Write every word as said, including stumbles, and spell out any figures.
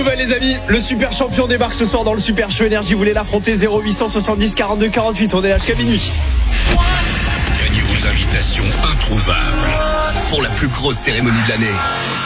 Nouvelle les amis, le super champion débarque ce soir dans le Super Show Énergie. Vous voulez l'affronter? Zéro huit cent soixante-dix quarante-deux quarante-huit. On est là jusqu'à minuit. Gagnez vos invitations introuvables pour la plus grosse cérémonie de l'année.